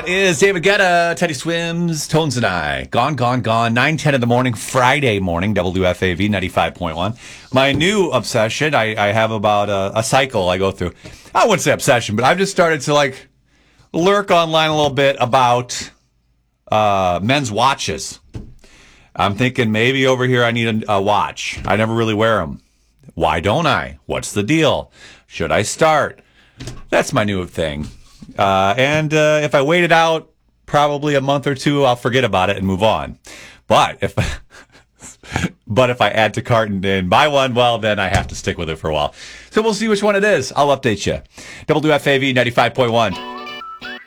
That is David Guetta, Teddy Swims, Tones and I. Gone, gone, gone. 9:10 in the morning, Friday morning, WFAV 95.1. My new obsession, I have about a cycle I go through. I wouldn't say obsession, but I've just started to lurk online a little bit about men's watches. I'm thinking maybe over here I need a watch. I never really wear them. Why don't I? What's the deal? Should I start? That's my new thing. And if I wait it out probably a month or two, I'll forget about it and move on. But if I add to cart and buy one, well, then I have to stick with it for a while. So we'll see which one it is. I'll update you. WFAV 95.1.